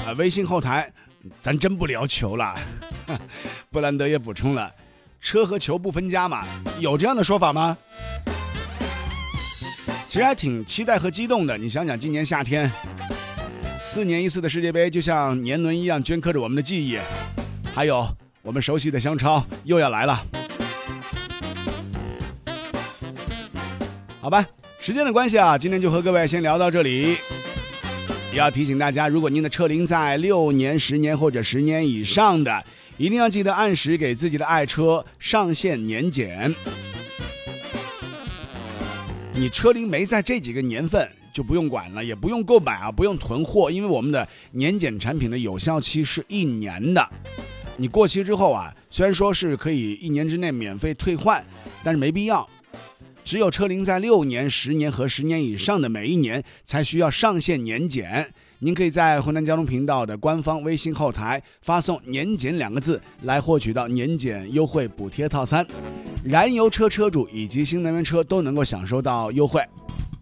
微信后台咱真不聊球了。布兰德也补充了，车和球不分家嘛，有这样的说法吗？其实还挺期待和激动的。你想想今年夏天4年1次的世界杯就像年轮一样镌刻着我们的记忆，还有我们熟悉的香超又要来了。好吧，时间的关系啊，今天就和各位先聊到这里。也要提醒大家，如果您的车龄在6年、10年或者10年以上的，一定要记得按时给自己的爱车上线年检。你车龄没在这几个年份就不用管了，也不用购买啊，不用囤货，因为我们的年检产品的有效期是1年的。你过期之后啊，虽然说是可以1年之内免费退换，但是没必要。只有车龄在6年、10年和10年以上的每一年才需要上线年检。您可以在湖南交通频道的官方微信后台发送年检2个字来获取到年检优惠补贴套餐，燃油车车主以及新能源车都能够享受到优惠。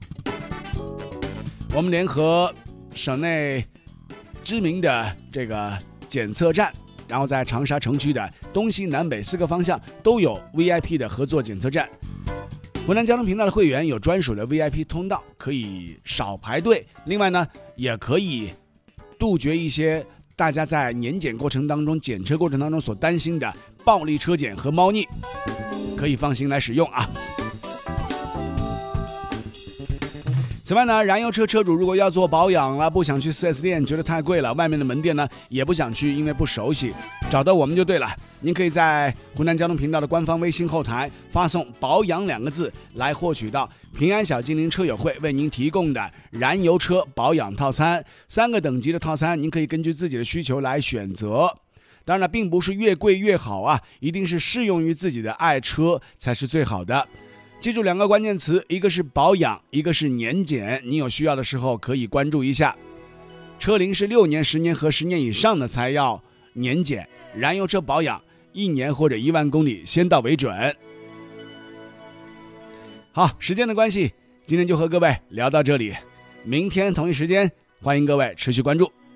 我们联合省内知名的这个检测站，然后在长沙城区的东西南北4个方向都有 VIP 的合作检测站。湖南交通频道的会员有专属的 VIP 通道，可以少排队。另外呢，也可以杜绝一些大家在年检过程当中、检车过程当中所担心的暴力车检和猫腻，可以放心来使用啊。此外呢，燃油车车主如果要做保养了，不想去 4S 店，觉得太贵了，外面的门店呢也不想去，因为不熟悉，找到我们就对了。您可以在湖南交通频道的官方微信后台发送保养2个字来获取到平安小精灵车友会为您提供的燃油车保养套餐，3个等级的套餐，您可以根据自己的需求来选择。当然了，并不是越贵越好啊，一定是适用于自己的爱车才是最好的。记住2个关键词，一个是保养，一个是年检，你有需要的时候可以关注一下。车龄是6年、10年和10年以上的才要年检，燃油车保养1年或者1万公里先到为准。好，时间的关系，今天就和各位聊到这里，明天同一时间欢迎各位持续关注。